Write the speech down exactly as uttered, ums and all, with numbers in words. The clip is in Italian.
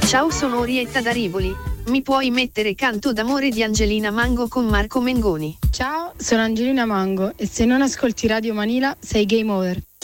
Ciao, sono Orietta da Rivoli. Mi puoi mettere Canto d'amore di Angelina Mango con Marco Mengoni? Ciao, sono Angelina Mango e se non ascolti Radio Manila sei game over.